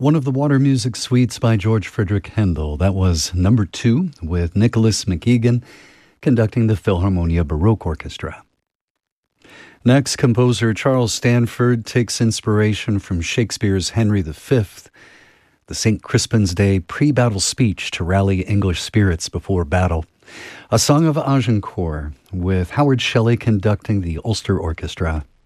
One of the Water Music Suites by George Frederick Handel. That was number 2 with Nicholas McEgan conducting the Philharmonia Baroque Orchestra. Next, composer Charles Stanford takes inspiration from Shakespeare's Henry V, the St. Crispin's Day pre-battle speech to rally English spirits before battle. A Song of Agincourt with Howard Shelley conducting the Ulster Orchestra.